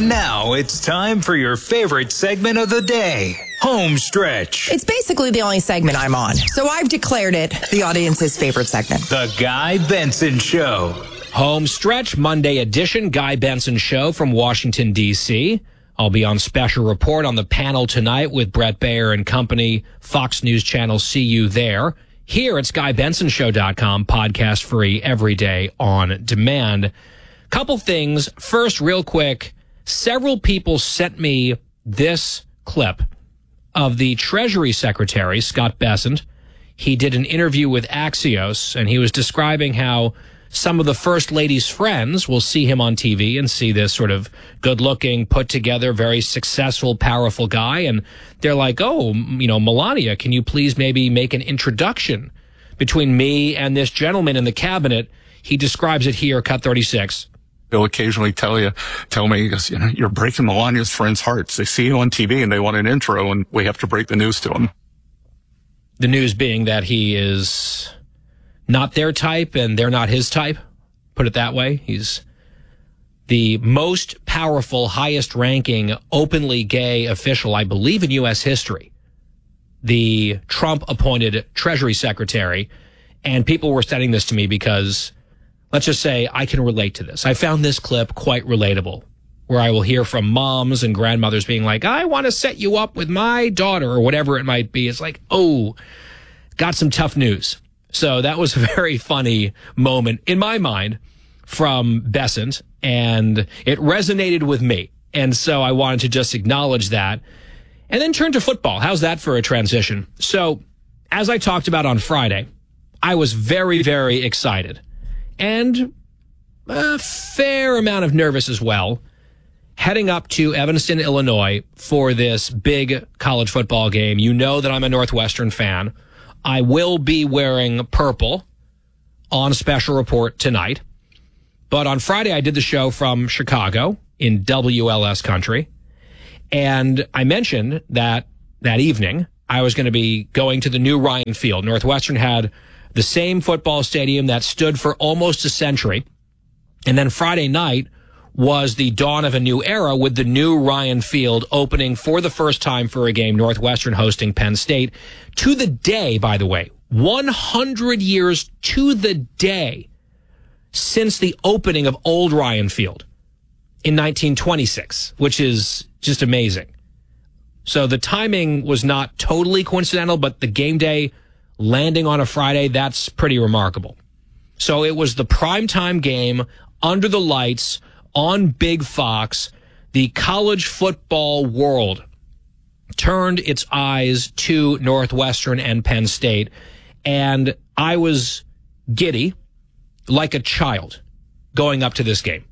And now it's time for your favorite segment of the day, Home Stretch. It's basically the only segment I'm on, so I've declared it the audience's favorite segment. The Guy Benson Show. Home Stretch, Monday edition, Guy Benson Show from Washington, D.C. I'll be on special report on the panel tonight with Brett Baer and company. Fox News Channel, see you there. Here, it's GuyBensonShow.com, podcast free every day on demand. Couple things. First, real quick, several people sent me this clip of the Treasury Secretary, Scott Bessent. He did an interview with Axios, and he was describing how some of the First Lady's friends will see him on TV and see this sort of good-looking, put-together, very successful, powerful guy, and they're like, oh, you know, Melania, can you please maybe make an introduction between me and this gentleman in the cabinet? He describes it here, cut 36. He'll occasionally tell me, he goes, you know, you're breaking Melania's friends' hearts. They see you on TV and they want an intro, and we have to break the news to them. The news being that he is not their type and they're not his type, put it that way. He's the most powerful, highest-ranking, openly gay official, I believe, in U.S. history, the Trump-appointed Treasury Secretary. And people were sending this to me because, let's just say, I can relate to this. I found this clip quite relatable, where I will hear from moms and grandmothers being like, I want to set you up with my daughter, or whatever it might be. It's like, oh, got some tough news. So that was a very funny moment in my mind from Bessent, and it resonated with me. And so I wanted to just acknowledge that and then turn to football. How's that for a transition? So as I talked about on Friday, I was very, very excited and a fair amount of nervous as well, heading up to Evanston, Illinois for this big college football game. You know that I'm a Northwestern fan. I will be wearing purple on special report tonight. But on Friday, I did the show from Chicago in WLS country. And I mentioned that evening I was going to be going to the new Ryan Field. Northwestern had the same football stadium that stood for almost a century. And then Friday night was the dawn of a new era with the new Ryan Field opening for the first time for a game, Northwestern hosting Penn State. To the day, by the way, 100 years to the day since the opening of old Ryan Field in 1926, which is just amazing. So the timing was not totally coincidental, but the game day landing on a Friday, that's pretty remarkable. So it was the primetime game under the lights on Big Fox. The college football world turned its eyes to Northwestern and Penn State, and I was giddy like a child going up to this game.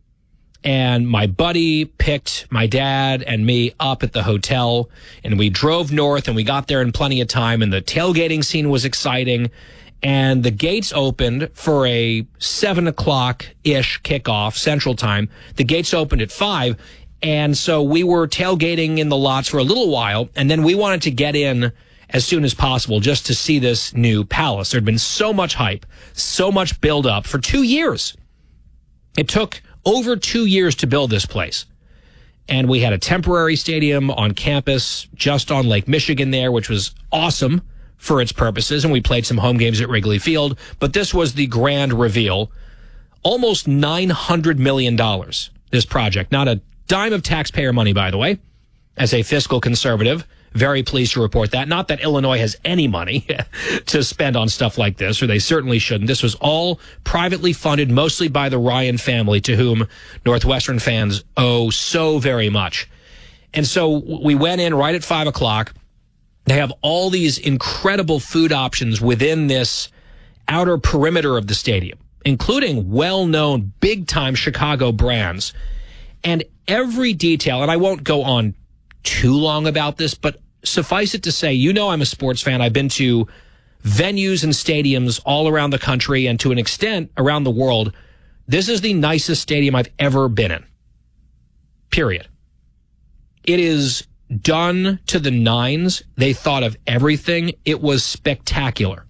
And my buddy picked my dad and me up at the hotel, and we drove north, and we got there in plenty of time, and the tailgating scene was exciting. And the gates opened for a 7 o'clock-ish kickoff Central Time. The gates opened at 5. And so we were tailgating in the lots for a little while. And then we wanted to get in as soon as possible just to see this new palace. There'd been so much hype, so much build-up for 2 years. It took over 2 years to build this place. And we had a temporary stadium on campus just on Lake Michigan there, which was awesome for its purposes, and we played some home games at Wrigley Field. But this was the grand reveal. Almost $900 million, this project. Not a dime of taxpayer money, by the way. As a fiscal conservative, very pleased to report that. Not that Illinois has any money to spend on stuff like this, or they certainly shouldn't. This was all privately funded, mostly by the Ryan family, to whom Northwestern fans owe so very much. And so we went in right at 5 o'clock. They have all these incredible food options within this outer perimeter of the stadium, including well-known, big-time Chicago brands. And every detail, and I won't go on too long about this, but suffice it to say, you know I'm a sports fan. I've been to venues and stadiums all around the country and to an extent around the world. This is the nicest stadium I've ever been in. Period. It is done to the nines. They thought of everything. It was spectacular.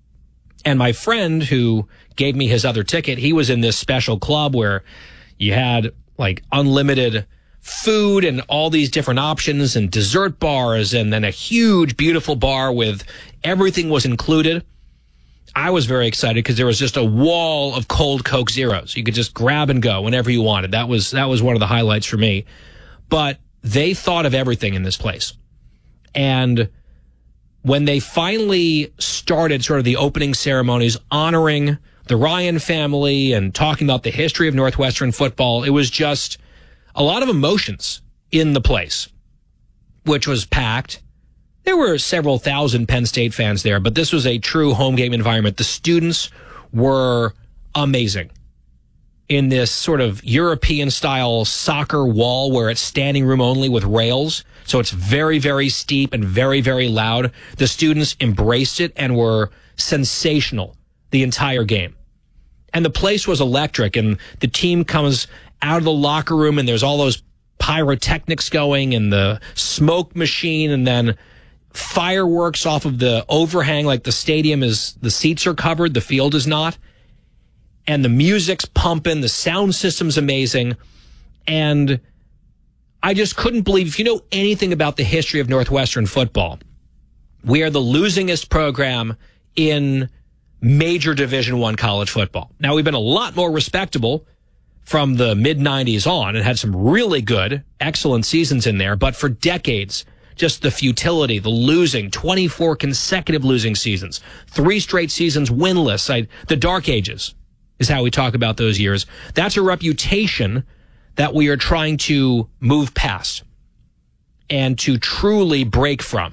And my friend who gave me his other ticket, he was in this special club where you had like unlimited food and all these different options and dessert bars and then a huge, beautiful bar with everything was included. I was very excited because there was just a wall of cold Coke Zeros. You could just grab and go whenever you wanted. That was one of the highlights for me. But they thought of everything in this place. And when they finally started sort of the opening ceremonies honoring the Ryan family and talking about the history of Northwestern football, it was just a lot of emotions in the place, which was packed. There were several thousand Penn State fans there, but this was a true home game environment. The students were amazing in this sort of European-style soccer wall where it's standing room only with rails. So it's very, very steep and very, very loud. The students embraced it and were sensational the entire game. And the place was electric, and the team comes out of the locker room, and there's all those pyrotechnics going and the smoke machine, and then fireworks off of the overhang, like the stadium is, the seats are covered, the field is not. And the music's pumping, the sound system's amazing. And I just couldn't believe, if you know anything about the history of Northwestern football, we are the losingest program in major Division I college football. Now, we've been a lot more respectable from the mid-90s on and had some really good, excellent seasons in there. But for decades, just the futility, the losing, 24 consecutive losing seasons, 3 straight seasons winless, the dark ages is how we talk about those years. That's a reputation that we are trying to move past and to truly break from.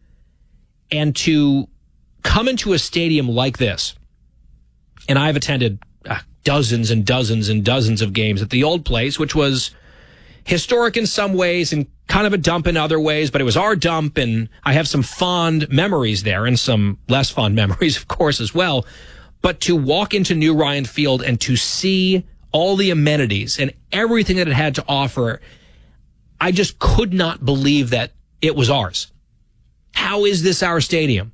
And to come into a stadium like this, and I've attended dozens and dozens and dozens of games at the old place, which was historic in some ways and kind of a dump in other ways, but it was our dump, and I have some fond memories there and some less fond memories, of course, as well. But to walk into New Ryan Field and to see all the amenities and everything that it had to offer, I just could not believe that it was ours. How is this our stadium?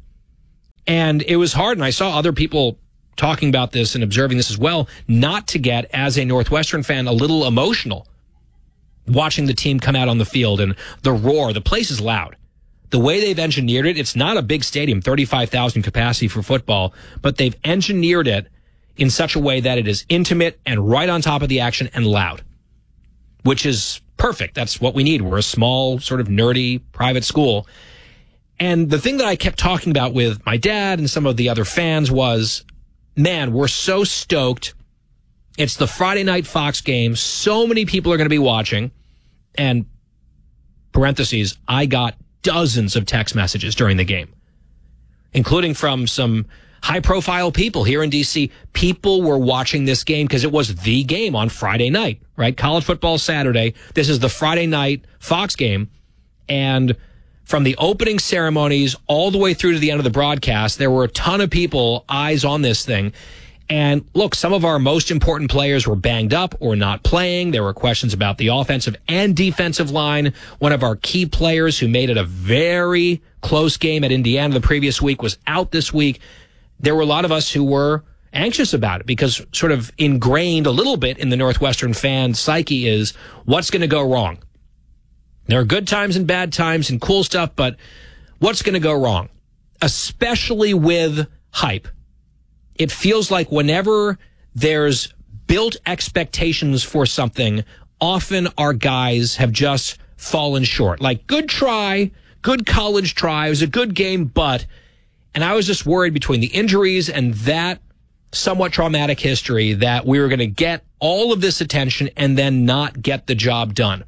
And it was hard, and I saw other people talking about this and observing this as well, not to get, as a Northwestern fan, a little emotional watching the team come out on the field and the roar. The place is loud. The way they've engineered it, it's not a big stadium, 35,000 capacity for football, but they've engineered it in such a way that it is intimate and right on top of the action and loud, which is perfect. That's what we need. We're a small, sort of nerdy private school. And the thing that I kept talking about with my dad and some of the other fans was, man, we're so stoked. It's the Friday night Fox game. So many people are going to be watching. And parentheses, I got dozens of text messages during the game, including from some high-profile people here in D.C. People were watching this game because it was the game on Friday night, right? College football Saturday. This is the Friday night Fox game. And from the opening ceremonies all the way through to the end of the broadcast, there were a ton of people, eyes on this thing. And look, some of our most important players were banged up or not playing. There were questions about the offensive and defensive line. One of our key players who made it a very close game at Indiana the previous week was out this week. There were a lot of us who were anxious about it because sort of ingrained a little bit in the Northwestern fan psyche is what's going to go wrong. There are good times and bad times and cool stuff, but what's going to go wrong? Especially with hype. It feels like whenever there's built expectations for something, often our guys have just fallen short. Like, good try, good college try, it was a good game, but... And I was just worried between the injuries and that somewhat traumatic history that we were going to get all of this attention and then not get the job done.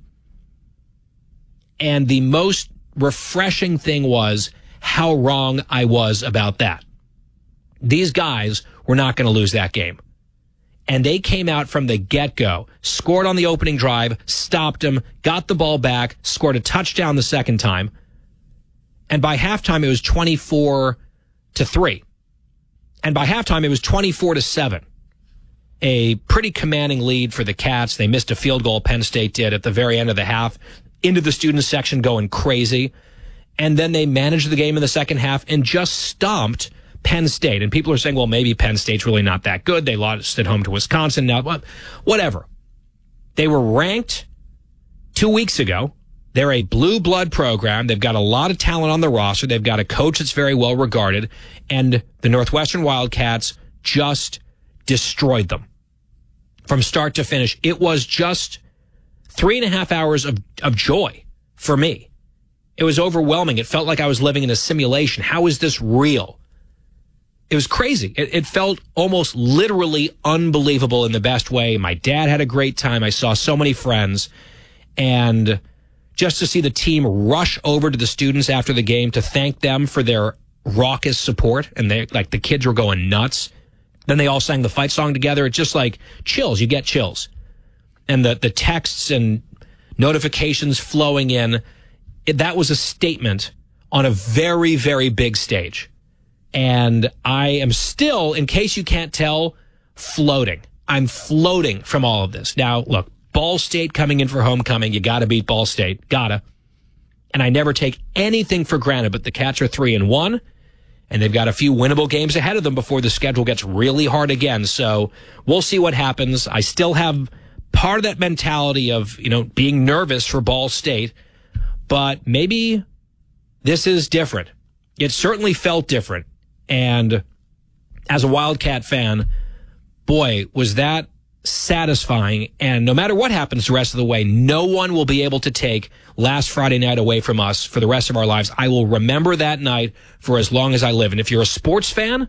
And the most refreshing thing was how wrong I was about that. These guys were not going to lose that game. And they came out from the get-go, scored on the opening drive, stopped them, got the ball back, scored a touchdown the second time. And by halftime, it was 24-3. And by halftime, it was 24-7. A pretty commanding lead for the Cats. They missed a field goal, Penn State did, at the very end of the half, into the student section going crazy. And then they managed the game in the second half and just stomped Penn State. And people are saying, well, maybe Penn State's really not that good. They lost at home to Wisconsin. Now, whatever. They were ranked 2 weeks ago. They're a blue blood program. They've got a lot of talent on the roster. They've got a coach that's very well regarded. And the Northwestern Wildcats just destroyed them from start to finish. It was just 3.5 hours of joy for me. It was overwhelming. It felt like I was living in a simulation. How is this real? It was crazy. It felt almost literally unbelievable in the best way. My dad had a great time. I saw so many friends. And just to see the team rush over to the students after the game to thank them for their raucous support, and the kids were going nuts. Then they all sang the fight song together. It's just like chills. You get chills. And the texts and notifications flowing in, that was a statement on a very, very big stage. And I am still, in case you can't tell, floating. I'm floating from all of this. Now, look, Ball State coming in for homecoming. You got to beat Ball State. Gotta. And I never take anything for granted, but the Cats are 3-1, and they've got a few winnable games ahead of them before the schedule gets really hard again. So we'll see what happens. I still have part of that mentality of, being nervous for Ball State, but maybe this is different. It certainly felt different. And as a Wildcat fan, boy, was that satisfying. And no matter what happens the rest of the way, no one will be able to take last Friday night away from us for the rest of our lives. I will remember that night for as long as I live. And if you're a sports fan,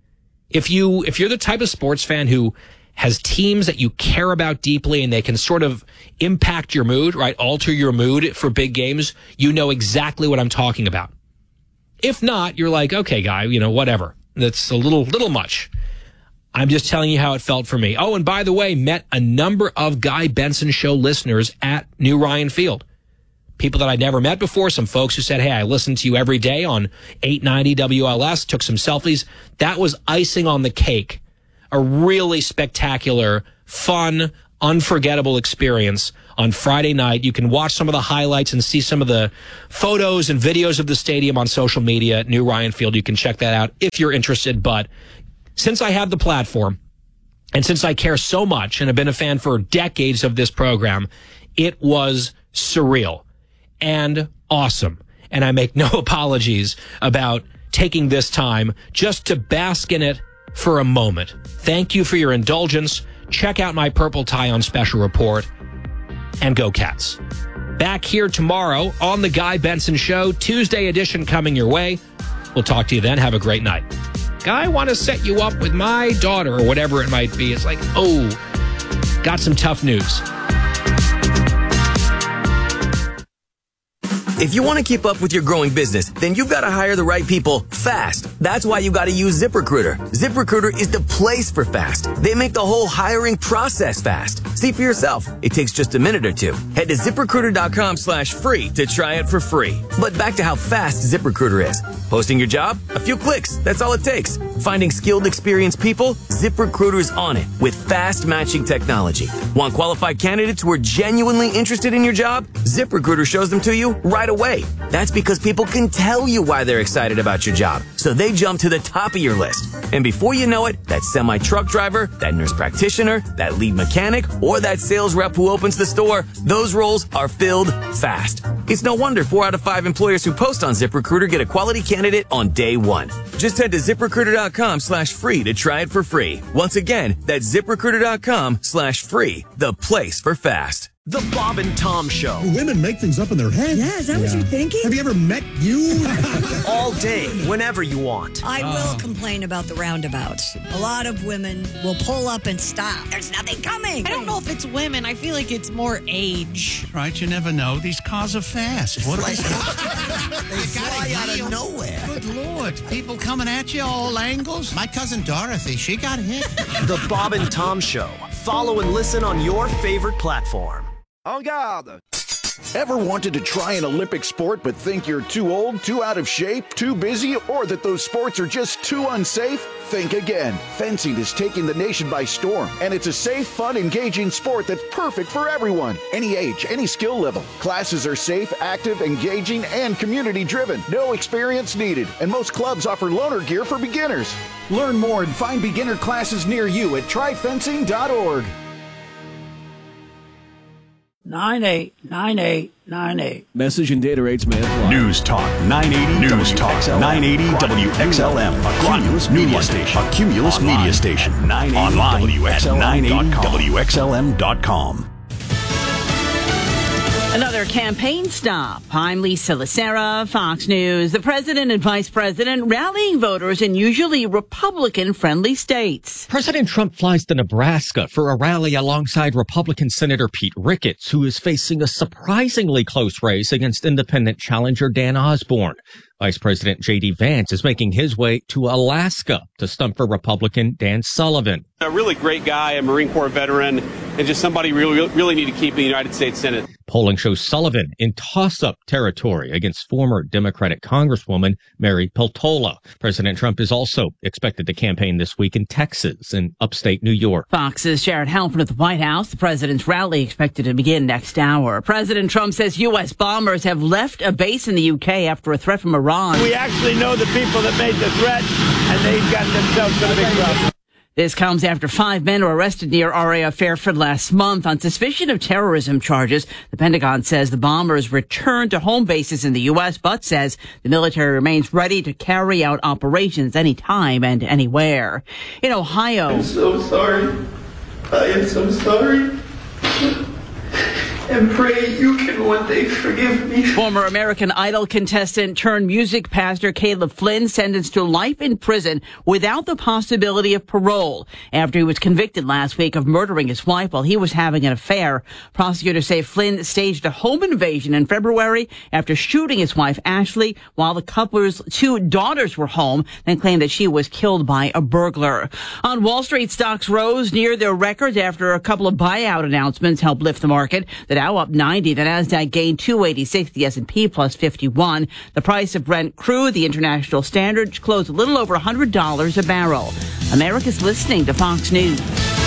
if you're the type of sports fan who has teams that you care about deeply and they can sort of impact your mood, right? Alter your mood for big games, you know exactly what I'm talking about. If not, you're like, okay, guy, whatever. That's a little much. I'm just telling you how it felt for me. Oh, and by the way, met a number of Guy Benson Show listeners at New Ryan Field. People that I'd never met before, some folks who said, hey, I listen to you every day on 890 WLS, took some selfies. That was icing on the cake. A really spectacular, fun, unforgettable experience on Friday night. You can watch some of the highlights and see some of the photos and videos of the stadium on social media at New Ryan Field. You can check that out if you're interested. But since I have the platform and since I care so much and have been a fan for decades of this program, it was surreal and awesome. And I make no apologies about taking this time just to bask in it for a moment. Thank you for your indulgence. Check out my purple tie on Special Report, and go Cats. Back here tomorrow on The Guy Benson Show, Tuesday edition coming your way. We'll talk to you then. Have a great night. Guy, want to set you up with my daughter or whatever it might be. It's like, oh, got some tough news. If you want to keep up with your growing business, then you've got to hire the right people fast. That's why you got to use ZipRecruiter. ZipRecruiter is the place for fast. They make the whole hiring process fast. See for yourself. It takes just a minute or two. Head to ZipRecruiter.com/free to try it for free. But back to how fast ZipRecruiter is. Posting your job? A few clicks. That's all it takes. Finding skilled, experienced people? ZipRecruiter's on it with fast matching technology. Want qualified candidates who are genuinely interested in your job? ZipRecruiter shows them to you right away. That's because people can tell you why they're excited about your job. So they jump to the top of your list. And before you know it, that semi-truck driver, that nurse practitioner, that lead mechanic, or that sales rep who opens the store, those roles are filled fast. It's no wonder 4 out of 5 employers who post on ZipRecruiter get a quality candidate on day one. Just head to ZipRecruiter.com/free to try it for free. Once again, that's ZipRecruiter.com/free, the place for fast. The Bob and Tom Show. Women make things up in their head. Yeah, is that what you're thinking? Have you ever met you? All day, whenever you want. I will complain about the roundabouts. A lot of women will pull up and stop. There's nothing coming. I don't know if it's women. I feel like it's more age. Right, you never know. These cars are fast. What They fly out of nowhere. Good Lord. People coming at you all angles. My cousin Dorothy, she got hit. The Bob and Tom Show. Follow and listen on your favorite platform. En garde! Ever wanted to try an Olympic sport but think you're too old, too out of shape, too busy, or that those sports are just too unsafe? Think again. Fencing is taking the nation by storm, and it's a safe, fun, engaging sport that's perfect for everyone. Any age, any skill level. Classes are safe, active, engaging, and community-driven. No experience needed, and most clubs offer loaner gear for beginners. Learn more and find beginner classes near you at tryfencing.org. 989898. Message and data rates may apply. News Talk 980. News Talk 980 WXLM. A Cumulus Media Station. A Cumulus Media Station. Online at 980WXLM.com. Another campaign stop. I'm Lisa Lacera, Fox News. The president and vice president rallying voters in usually Republican-friendly states. President Trump flies to Nebraska for a rally alongside Republican Senator Pete Ricketts, who is facing a surprisingly close race against independent challenger Dan Osborne. Vice President J.D. Vance is making his way to Alaska to stump for Republican Dan Sullivan. A really great guy, a Marine Corps veteran, and just somebody really need to keep in the United States Senate. Polling shows Sullivan in toss-up territory against former Democratic Congresswoman Mary Peltola. President Trump is also expected to campaign this week in Texas and upstate New York. Fox's Sharon Halpern at the White House. The president's rally expected to begin next hour. President Trump says U.S. bombers have left a base in the U.K. after a threat from Iran. We actually know the people that made the threat, and they've gotten themselves in a big trouble. This comes after 5 men were arrested near RAF Fairfield last month on suspicion of terrorism charges. The Pentagon says the bombers returned to home bases in the U.S., but says the military remains ready to carry out operations anytime and anywhere. In Ohio... I'm so sorry. I am so sorry. And pray you can one day forgive me. Former American Idol contestant turned music pastor Caleb Flynn sentenced to life in prison without the possibility of parole after he was convicted last week of murdering his wife while he was having an affair. Prosecutors say Flynn staged a home invasion in February after shooting his wife Ashley while the couple's 2 daughters were home, then claimed that she was killed by a burglar. On Wall Street, stocks rose near their records after a couple of buyout announcements helped lift the market. The Dow up 90, the Nasdaq gained 286, the S&P plus 51. The price of Brent crude, the international standard, closed a little over $100 a barrel. America's listening to Fox News.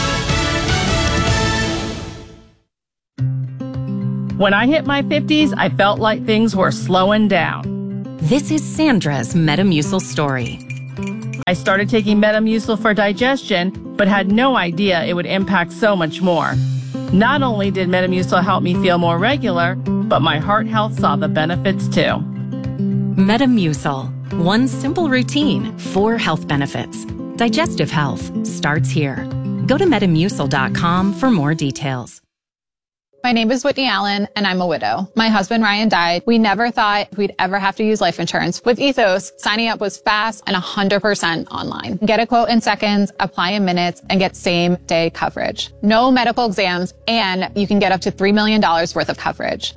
When I hit my 50s, I felt like things were slowing down. This is Sandra's Metamucil story. I started taking Metamucil for digestion, but had no idea it would impact so much more. Not only did Metamucil help me feel more regular, but my heart health saw the benefits too. Metamucil. One simple routine, 4 health benefits. Digestive health starts here. Go to Metamucil.com for more details. My name is Whitney Allen, and I'm a widow. My husband, Ryan, died. We never thought we'd ever have to use life insurance. With Ethos, signing up was fast and 100% online. Get a quote in seconds, apply in minutes, and get same-day coverage. No medical exams, and you can get up to $3 million worth of coverage.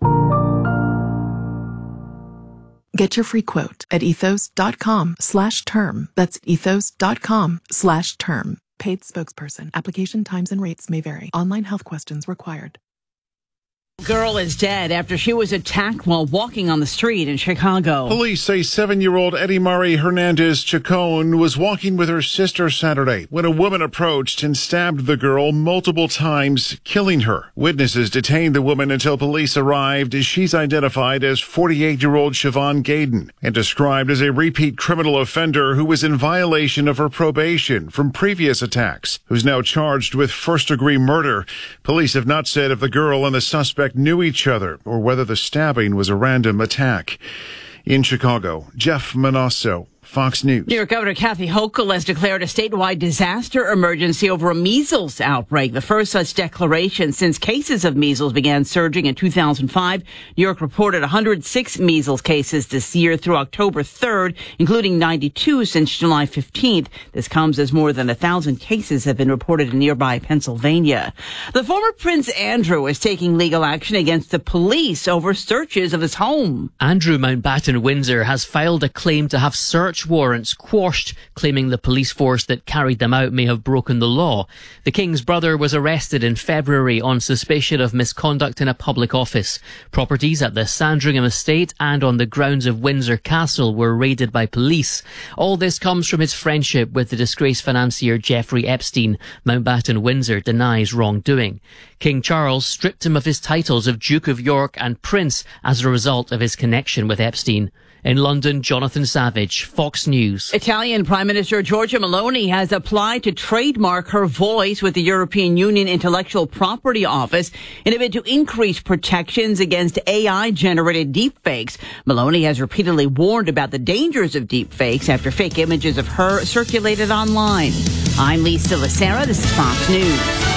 Get your free quote at ethos.com/term. That's ethos.com/term. Paid spokesperson. Application times and rates may vary. Online health questions required. Girl is dead after she was attacked while walking on the street in Chicago. Police say 7-year-old Eddie Marie Hernandez Chacon was walking with her sister Saturday when a woman approached and stabbed the girl multiple times, killing her. Witnesses detained the woman until police arrived. She's identified as 48-year-old Siobhan Gaydon and described as a repeat criminal offender who was in violation of her probation from previous attacks, who's now charged with first-degree murder. Police have not said if the girl and the suspect knew each other or whether the stabbing was a random attack. In Chicago, Jeff Manasso, Fox News. New York Governor Kathy Hochul has declared a statewide disaster emergency over a measles outbreak, the first such declaration since cases of measles began surging in 2005. New York reported 106 measles cases this year through October 3rd, including 92 since July 15th. This comes as more than 1,000 cases have been reported in nearby Pennsylvania. The former Prince Andrew is taking legal action against the police over searches of his home. Andrew Mountbatten Windsor has filed a claim to have search warrants quashed, claiming the police force that carried them out may have broken the law. The King's brother was arrested in February on suspicion of misconduct in a public office. Properties at the Sandringham estate and on the grounds of Windsor Castle were raided by police. All this comes from his friendship with the disgraced financier Jeffrey Epstein. Mountbatten Windsor denies wrongdoing. King Charles stripped him of his titles of Duke of York and Prince as a result of his connection with Epstein. In London, Jonathan Savage, Fox Fox News. Italian Prime Minister Giorgia Meloni has applied to trademark her voice with the European Union Intellectual Property Office in a bid to increase protections against AI-generated deepfakes. Meloni has repeatedly warned about the dangers of deepfakes after fake images of her circulated online. I'm Lisa Lacera. This is Fox News.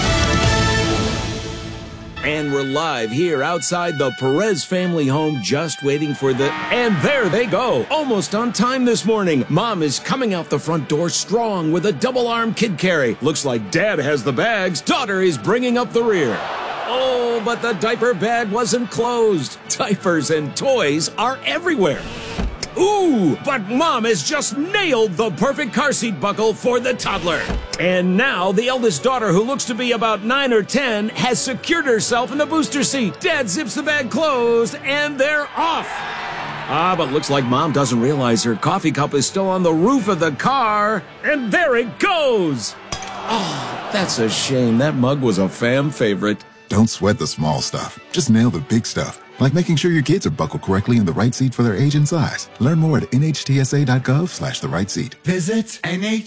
And we're live here outside the Perez family home, just waiting for the... And there they go, almost on time this morning. Mom is coming out the front door strong with a double-arm kid carry. Looks like Dad has the bags. Daughter is bringing up the rear. Oh, but the diaper bag wasn't closed. Diapers and toys are everywhere. Ooh, but Mom has just nailed the perfect car seat buckle for the toddler. And now the eldest daughter, who looks to be about 9 or 10, has secured herself in the booster seat. Dad zips the bag closed, and they're off. But looks like Mom doesn't realize her coffee cup is still on the roof of the car. And there it goes. Oh, that's a shame. That mug was a fam favorite. Don't sweat the small stuff. Just nail the big stuff. Like making sure your kids are buckled correctly in the right seat for their age and size. Learn more at nhtsa.gov/the right seat. Visit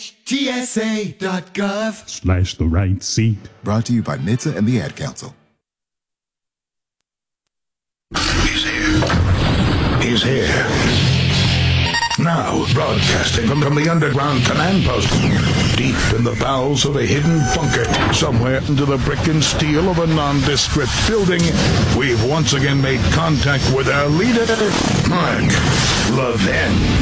nhtsa.gov/the right seat. Brought to you by NHTSA and the Ad Council. He's here. He's here. Now, broadcasting from the underground command post, deep in the bowels of a hidden bunker, somewhere into the brick and steel of a nondescript building, we've once again made contact with our leader, Mark Levin.